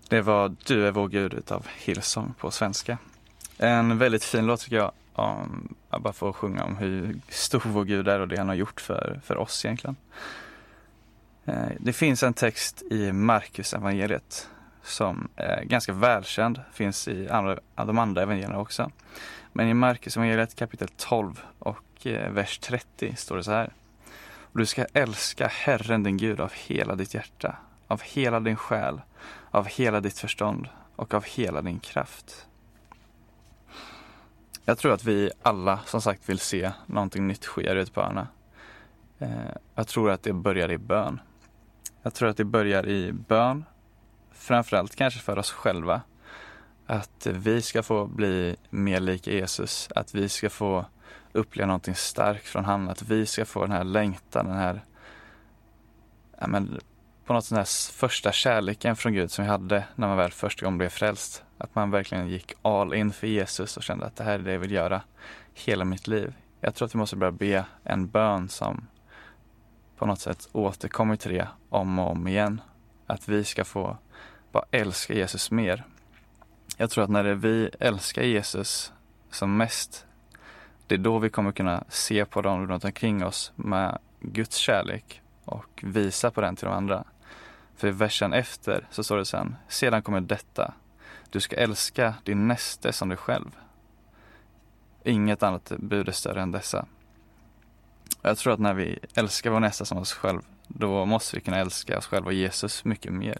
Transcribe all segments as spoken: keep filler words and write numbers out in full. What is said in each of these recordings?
Det var Du är vår Gud utav Hillsong på svenska. En väldigt fin låt tycker jag. Um, jag bara får sjunga om hur stor vår Gud är och det han har gjort för, för oss egentligen. Uh, det finns en text i Markus evangeliet som är ganska välkänd. Finns i andra, de andra evangelierna också. Men i Markus evangeliet kapitel tolv och uh, vers trettio står det så här. Och du ska älska Herren din Gud av hela ditt hjärta, av hela din själ, av hela ditt förstånd och av hela din kraft. Jag tror att vi alla som sagt vill se någonting nytt ske ute på öarna. Eh, jag tror att det börjar i bön. Jag tror att det börjar i bön, framförallt kanske för oss själva. Att vi ska få bli mer lika Jesus, att vi ska få uppleva någonting starkt från han, att vi ska få den här längtan, den här ja, men, på något sån här första kärleken från Gud som vi hade när man väl första gången blev frälst. Att man verkligen gick all in för Jesus och kände att det här är det jag vill göra hela mitt liv. Jag tror att vi måste börja be en bön som på något sätt återkommer till det om och om igen. Att vi ska få bara älska Jesus mer. Jag tror att när det vi älskar Jesus som mest, det är då vi kommer kunna se på dem runt omkring oss med Guds kärlek och visa på den till de andra. För i versen efter så står det sen, sedan kommer detta. Du ska älska din näste som dig själv. Inget annat bud är större än dessa. Jag tror att när vi älskar vår nästa som oss själv, då måste vi kunna älska oss själva och Jesus mycket mer.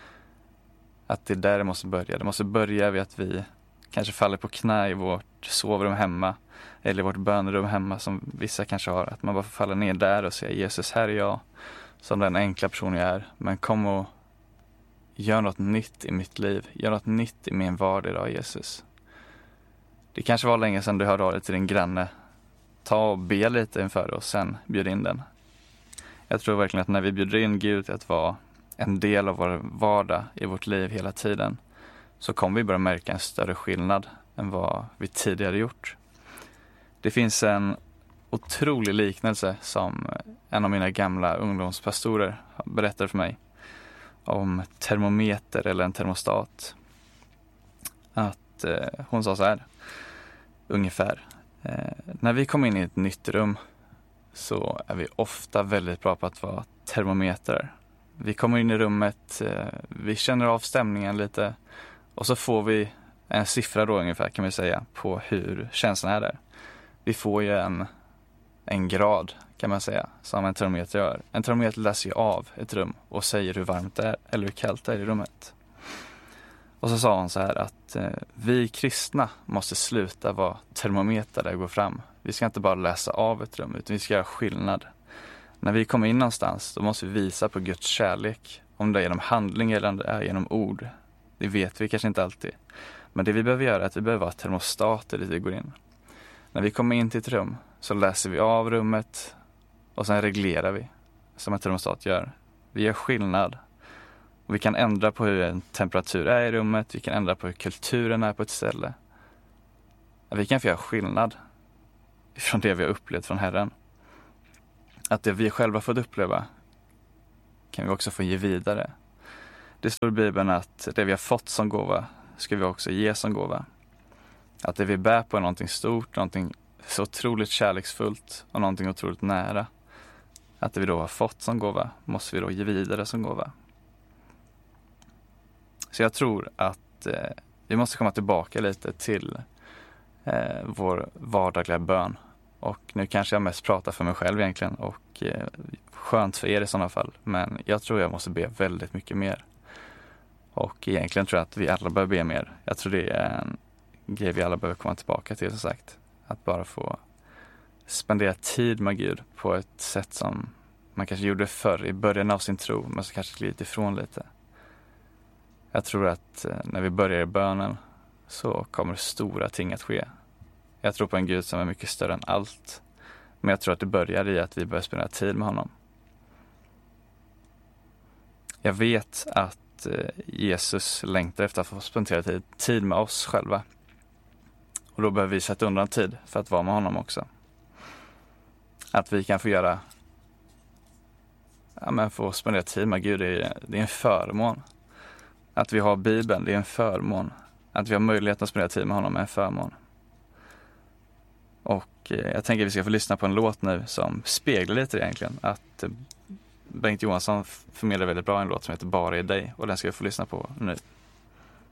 Att det är där det måste börja. Det måste börja vid att vi kanske faller på knä i vårt sovrum hemma. Eller i vårt bönerum hemma som vissa kanske har. Att man bara får falla ner där och säga, Jesus, här är jag som den enkla person jag är. Men kom och gör något nytt i mitt liv. Gör något nytt i min vardag idag, Jesus. Det kanske var länge sedan du hörde av dig till din granne. Ta och be lite inför och sen bjud in den. Jag tror verkligen att när vi bjuder in Gud till att vara en del av vår vardag i vårt liv hela tiden, så kommer vi börja märka en större skillnad än vad vi tidigare gjort. Det finns en otrolig liknelse som en av mina gamla ungdomspastorer berättade för mig om termometer eller en termostat. Att eh, hon sa så här ungefär. Eh, när vi kommer in i ett nytt rum så är vi ofta väldigt bra på att vara termometrar. Vi kommer in i rummet, eh, vi känner av stämningen lite och så får vi en siffra då ungefär kan man säga på hur känslan är där. Vi får ju en, en grad kan man säga som en termometer gör. En termometer läser ju av ett rum och säger hur varmt det är eller hur kallt det är i rummet. Och så sa hon så här att eh, vi kristna måste sluta vara termometer där går fram. Vi ska inte bara läsa av ett rum utan vi ska göra skillnad. När vi kommer in någonstans då måste vi visa på Guds kärlek. Om det är genom handling eller om det är genom ord. Det vet vi kanske inte alltid. Men det vi behöver göra är att vi behöver vara termostater dit vi går in. När vi kommer in till ett rum så läser vi av rummet och sen reglerar vi som en termostat gör. Vi gör skillnad. Och vi kan ändra på hur en temperatur är i rummet. Vi kan ändra på hur kulturen är på ett ställe. Vi kan få göra skillnad från det vi har upplevt från Herren. Att det vi själva fått uppleva kan vi också få ge vidare. Det står i Bibeln att det vi har fått som gåva ska vi också ge som gåva. Att det vi bär på är någonting stort, någonting så otroligt kärleksfullt och någonting otroligt nära. Att det vi då har fått som gåva måste vi då ge vidare som gåva. Så jag tror att eh, vi måste komma tillbaka lite till eh, vår vardagliga bön. Och nu kanske jag mest pratar för mig själv egentligen och eh, skönt för er i sådana fall. Men jag tror jag måste be väldigt mycket mer. Och egentligen tror jag att vi alla bör be mer. Jag tror det är en grej vi alla behöver komma tillbaka till som sagt. Att bara få spendera tid med Gud på ett sätt som man kanske gjorde förr i början av sin tro. Men så kanske glidit ifrån lite. Jag tror att när vi börjar i bönen så kommer stora ting att ske. Jag tror på en Gud som är mycket större än allt. Men jag tror att det börjar i att vi börjar spendera tid med honom. Jag vet att Jesus längtar efter att få spendera tid, tid med oss själva. Och då behöver vi sätta undan tid för att vara med honom också. Att vi kan få göra, ja men få spendera tid med Gud, det är, det är en förmån. Att vi har Bibeln, det är en förmån. Att vi har möjligheten att spendera tid med honom är en förmån. Och eh, jag tänker att vi ska få lyssna på en låt nu som speglar lite det egentligen. Att eh, Bengt Johansson förmedlar väldigt bra en låt som heter Bara i dig, och den ska vi få lyssna på nu.